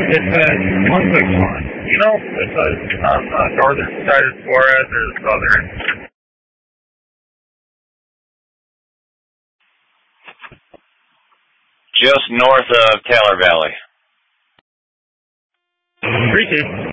It's one quick one. You know, it's on the northern side of Suarez or the southern? Just north of Taylor Valley. Appreciate it.